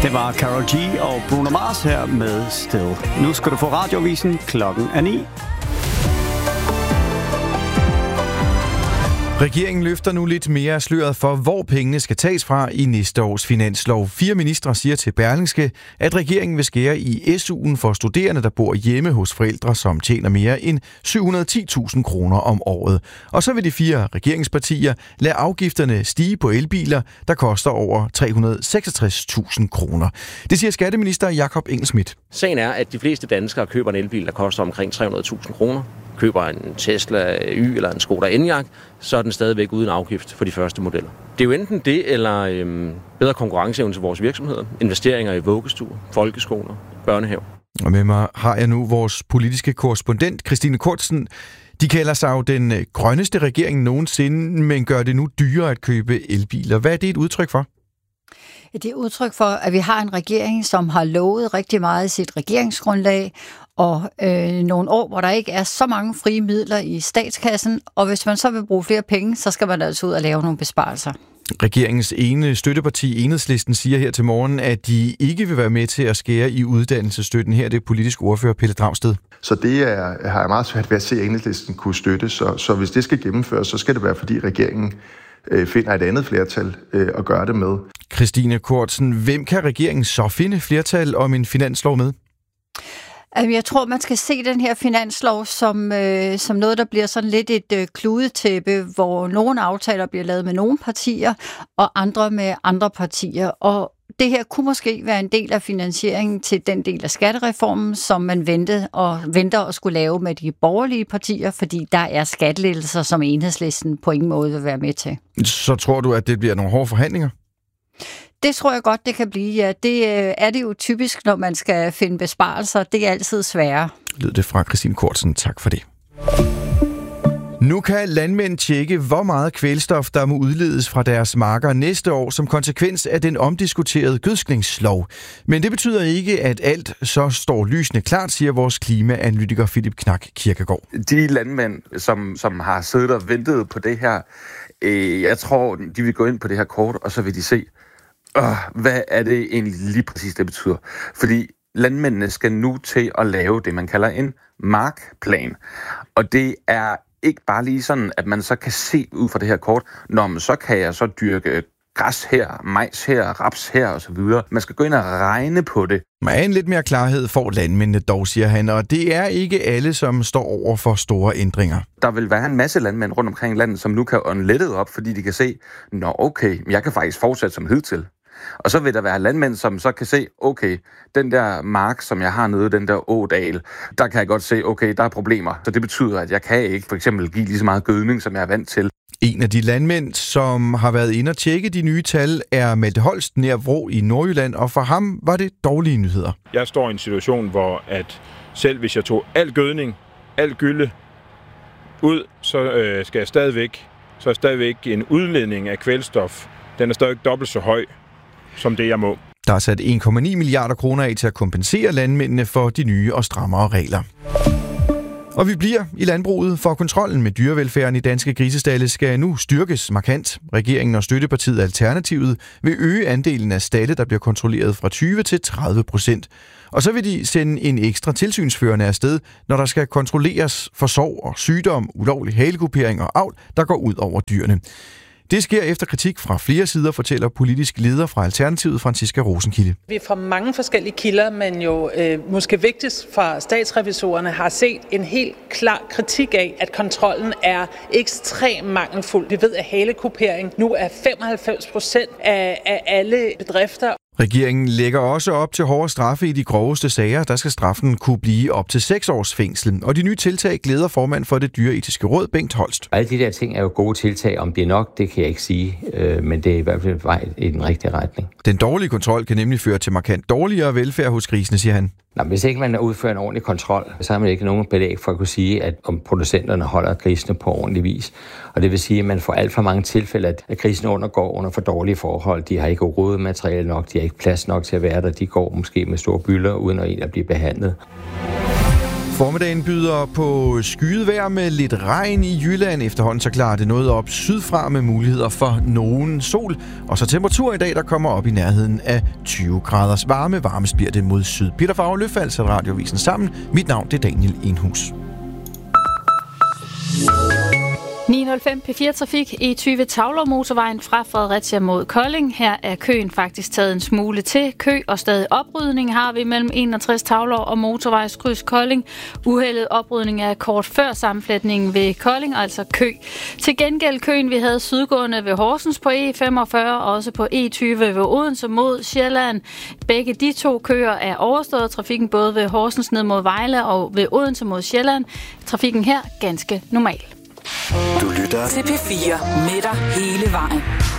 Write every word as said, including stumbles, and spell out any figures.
Det var Karol G og Bruno Mars her med Still. Nu skal du få Radiovisen. Klokken er ni. Regeringen løfter nu lidt mere af sløret for, hvor pengene skal tages fra i næste års finanslov. Fire ministre siger til Berlingske, at regeringen vil skære i S U'en for studerende, der bor hjemme hos forældre, som tjener mere end syv hundrede og ti tusind kroner om året. Og så vil de fire regeringspartier lade afgifterne stige på elbiler, der koster over tre hundrede og seksogtres tusind kroner. Det siger skatteminister Jakob Engel-Schmidt. Sagen er, at de fleste danskere køber en elbil, der koster omkring tre hundrede tusind kroner. Køber en Tesla Y eller en Skoda Enyaq, så er den stadigvæk uden afgift for de første modeller. Det er jo enten det, eller øhm, bedre konkurrenceevne til vores virksomheder, investeringer i vuggestuer, folkeskoler, børnehaver. Og med mig har jeg nu vores politiske korrespondent, Christine Kortsen. De kalder sig jo den grønneste regering nogensinde, men gør det nu dyrere at købe elbiler. Hvad er det et udtryk for? Det er udtryk for, at vi har en regering, som har lovet rigtig meget i sit regeringsgrundlag, og øh, nogle år, hvor der ikke er så mange frie midler i statskassen, og hvis man så vil bruge flere penge, så skal man altså ud og lave nogle besparelser. Regeringens ene støtteparti, Enhedslisten, siger her til morgen, at de ikke vil være med til at skære i uddannelsesstøtten. Her er det politisk ordfører Pelle Dragsted. Så det er, har jeg meget svært ved at se, at Enhedslisten kunne støtte. Så, så hvis det skal gennemføres, så skal det være, fordi regeringen øh, finder et andet flertal øh, at gøre det med. Christine Kortsen, hvem kan regeringen så finde flertal om en finanslov med? Jeg tror, man skal se den her finanslov som, øh, som noget, der bliver sådan lidt et øh, kludetæppe, hvor nogle aftaler bliver lavet med nogle partier, og andre med andre partier. Og det her kunne måske være en del af finansieringen til den del af skattereformen, som man ventede og venter at skulle lave med de borgerlige partier, fordi der er skattelettelser, som Enhedslisten på ingen måde vil være med til. Så tror du, at det bliver nogle hårde forhandlinger? Det tror jeg godt, det kan blive, ja. Det øh, er det jo typisk, når man skal finde besparelser. Det er altid sværere. Lød det fra Christine Kortsen. Tak for det. Nu kan landmænd tjekke, hvor meget kvælstof, der må udledes fra deres marker næste år som konsekvens af den omdiskuterede gødskningslov. Men det betyder ikke, at alt så står lysende klart, siger vores klimaanalytiker Philip Knak Kirkegaard. De landmænd, som, som har siddet og ventet på det her, øh, jeg tror, de vil gå ind på det her kort, og så vil de se, øh, hvad er det egentlig lige præcis, det betyder. Fordi landmændene skal nu til at lave det, man kalder en markplan. Og det er ikke bare lige sådan, at man så kan se ud fra det her kort, når man så kan jeg så dyrke græs her, majs her, raps her osv. Man skal gå ind og regne på det. Men en lidt mere klarhed får landmændene dog, siger han, og det er ikke alle, som står over for store ændringer. Der vil være en masse landmænd rundt omkring i landet, som nu kan ånde lettet op, fordi de kan se, nå okay, jeg kan faktisk fortsætte som hidtil. Og så vil der være landmænd, som så kan se, okay, den der mark, som jeg har nede, den der ådal, der kan jeg godt se, okay, der er problemer. Så det betyder, at jeg kan ikke for eksempel give lige så meget gødning, som jeg er vant til. En af de landmænd, som har været inde og tjekke de nye tal, er Malte Holst nær Vrå i Nordjylland, og for ham var det dårlige nyheder. Jeg står i en situation, hvor at selv hvis jeg tog al gødning, al gylde ud, så øh, skal jeg stadigvæk, så er stadigvæk en udledning af kvælstof. Den er stadig dobbelt så høj som det, jeg må. Der er sat en komma ni milliarder kroner af til at kompensere landmændene for de nye og strammere regler. Og vi bliver i landbruget, for kontrollen med dyrevelfærden i danske grisestalde skal nu styrkes markant. Regeringen og støttepartiet Alternativet vil øge andelen af stalde, der bliver kontrolleret fra tyve til tredive procent. Og så vil de sende en ekstra tilsynsførende afsted, når der skal kontrolleres for sorg og sygdom, ulovlig halekupering og avl, der går ud over dyrene. Det sker efter kritik fra flere sider, fortæller politisk leder fra Alternativet, Franciska Rosenkilde. Vi fra mange forskellige kilder, men jo øh, måske vigtigst fra statsrevisorerne, har set en helt klar kritik af, at kontrollen er ekstremt mangelfuld. Vi ved, at halekupering nu er femoghalvfems procent af, af alle bedrifter. Regeringen lægger også op til hårde straffe i de groveste sager. Der skal straffen kunne blive op til seks års fængsel. Og de nye tiltag glæder formand for det dyreetiske råd, Bengt Holst. Alle de der ting er jo gode tiltag. Om det er nok, det kan jeg ikke sige. Men det er i hvert fald vej i den rigtige retning. Den dårlige kontrol kan nemlig føre til markant dårligere velfærd hos grisene, siger han. Nå, hvis ikke man udfører en ordentlig kontrol, så har man ikke nogen belæg for at kunne sige, at om producenterne holder grisene på ordentlig vis. Og det vil sige, at man får alt for mange tilfælde, at grisene undergår under for dårlige forhold. De har ikke rodemateriale nok, de har ikke plads nok til at være der. De går måske med store bylder, uden at egentlig blive behandlet. Formiddagen byder på skyet vejr med lidt regn i Jylland. Efterhånden så klarer det noget op sydfra med muligheder for nogen sol. Og så temperatur i dag, der kommer op i nærheden af tyve graders varme. Varmest bliver det mod syd. Peter Favre Løfald sætter Radiovisen sammen. Mit navn det er Daniel Enhus. ni nul fem P fire Trafik E tyve Tavler-motorvejen fra Fredericia mod Kolding. Her er køen faktisk taget en smule til. Kø og stadig oprydning har vi mellem enogtres Tavler og motorvejskryds Kolding. Uheldet oprydning er kort før sammenflætningen ved Kolding, altså kø. Til gengæld køen vi havde sydgående ved Horsens på E femogfyrre og også på E tyve ved Odense mod Sjælland. Begge de to køer er overstået. Trafikken både ved Horsens ned mod Vejle og ved Odense mod Sjælland. Trafikken her ganske normal. Du lytter til P fire med dig hele vejen.